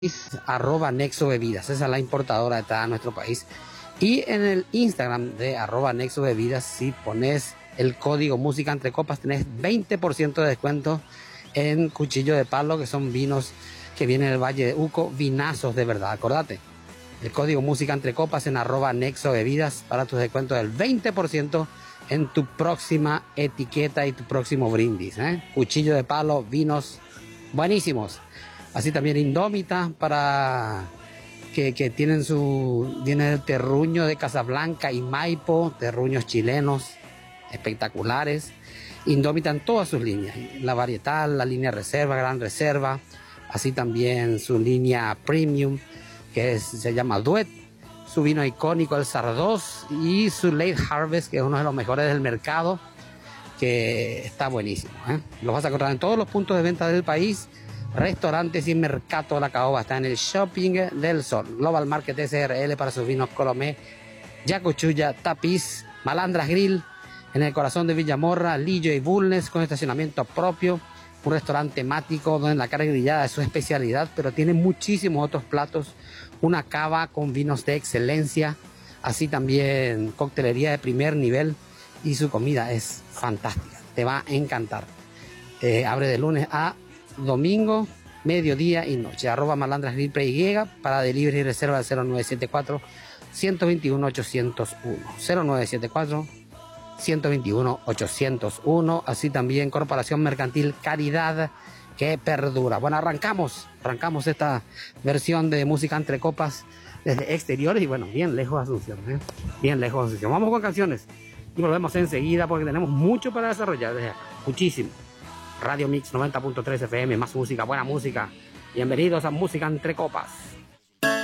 arroba Nexo Bebidas, esa es la importadora de todo nuestro país. Y en el Instagram de arroba Nexo Bebidas, si pones el código Música Entre Copas, tenés 20% de descuento en cuchillo de palo, que son vinos que vienen del Valle de Uco, vinazos de verdad, acordate. El código Música Entre Copas en arroba Nexo Bebidas para tus descuentos del 20% en tu próxima etiqueta y tu próximo brindis, Cuchillo de palo, vinos buenísimos. Así también Indómita para que tienen viene del terruño de Casablanca y Maipo, terruños chilenos espectaculares. Indómita en todas sus líneas, la varietal, la línea reserva, gran reserva, así también su línea premium que se llama Duet, su vino icónico el Sardos y su Late Harvest, que es uno de los mejores del mercado, que está buenísimo, Los vas a encontrar en todos los puntos de venta del país, restaurantes y mercado. La caoba está en el Shopping del Sol. Global Market SRL para sus vinos Colomé, Yacuchuya, Tapiz, Malandras Grill, en el corazón de Villamorra, Lillo y Bulnes, con estacionamiento propio. Un restaurante temático donde la carne grillada es su especialidad, pero tiene muchísimos otros platos. Una cava con vinos de excelencia, así también coctelería de primer nivel, y su comida es fantástica, te va a encantar. Abre de lunes a domingo, mediodía y noche. Arroba Malandras Grill PY para delivery y reserva al 0974 121 801 0974 121 801. Así también Corporación Mercantil Caridad, que perdura. Bueno, arrancamos esta versión de Música Entre Copas desde exteriores y bueno, bien lejos de Asunción, bien lejos de Asunción. Vamos con canciones y volvemos enseguida porque tenemos mucho para desarrollar desde acá, muchísimo. Radio Mix 90.3 FM, más música, buena música. Bienvenidos a Música Entre Copas.